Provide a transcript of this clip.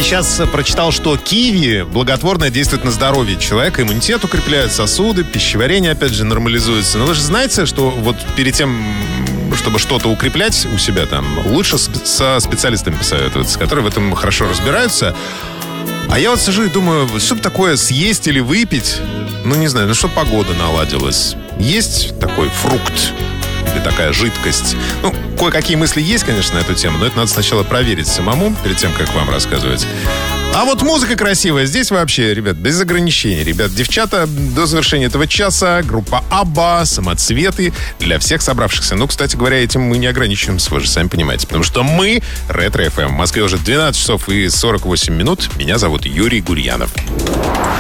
сейчас прочитал, что киви благотворно действует на здоровье человека, иммунитет укрепляет, сосуды, пищеварение, опять же, нормализуется. Но вы же знаете, что вот перед тем, чтобы что-то укреплять у себя там, лучше со специалистами посоветоваться, которые в этом хорошо разбираются. А я вот сижу и думаю, что бы такое съесть или выпить, ну, не знаю, чтобы погода наладилась. Есть такой фрукт или такая жидкость? Ну, кое-какие мысли есть, конечно, на эту тему, но это надо сначала проверить самому, перед тем, как вам рассказывать. А вот музыка красивая. Здесь вообще, ребят, без ограничений. Ребят, девчата, до завершения этого часа группа Абба, Самоцветы для всех собравшихся. Ну, кстати говоря, этим мы не ограничиваемся, вы же сами понимаете. Потому что мы Ретро ФМ. В Москве уже 12 часов и 48 минут. Меня зовут Юрий Гурьянов.